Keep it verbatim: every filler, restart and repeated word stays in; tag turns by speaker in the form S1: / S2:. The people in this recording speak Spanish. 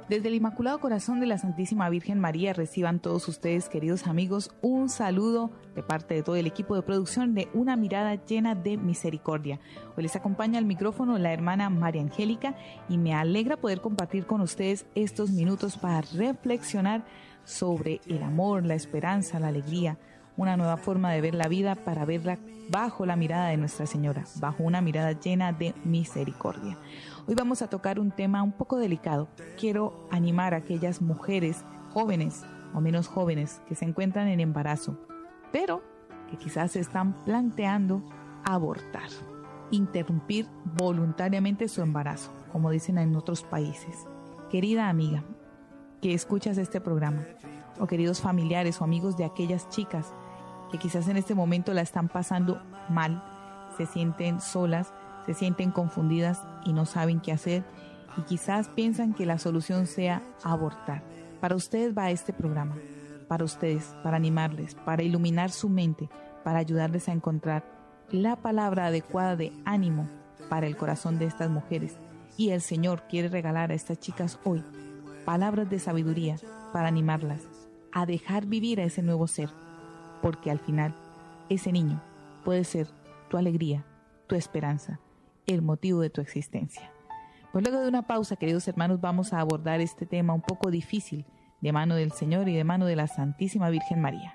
S1: Desde el Inmaculado Corazón de la Santísima Virgen María reciban todos ustedes, queridos amigos, un saludo de parte de todo el equipo de producción de Una Mirada Llena de Misericordia. Hoy les acompaña al micrófono la hermana María Angélica y me alegra poder compartir con ustedes estos minutos para reflexionar sobre el amor, la esperanza, la alegría, una nueva forma de ver la vida para verla bajo la mirada de Nuestra Señora, bajo una mirada llena de misericordia. Hoy vamos a tocar un tema un poco delicado. Quiero animar a aquellas mujeres jóvenes o menos jóvenes que se encuentran en embarazo, pero que quizás se están planteando abortar, interrumpir voluntariamente su embarazo, como dicen en otros países. Querida amiga que escuchas este programa, o queridos familiares o amigos de aquellas chicas que quizás en este momento la están pasando mal, se sienten solas, se sienten confundidas y no saben qué hacer y quizás piensan que la solución sea abortar. Para ustedes va este programa, para ustedes, para animarles, para iluminar su mente, para ayudarles a encontrar la palabra adecuada de ánimo para el corazón de estas mujeres. Y el Señor quiere regalar a estas chicas hoy palabras de sabiduría para animarlas a dejar vivir a ese nuevo ser, porque al final ese niño puede ser tu alegría, tu esperanza, el motivo de tu existencia. Pues luego de una pausa, queridos hermanos, vamos a abordar este tema un poco difícil de mano del Señor y de mano de la Santísima Virgen María.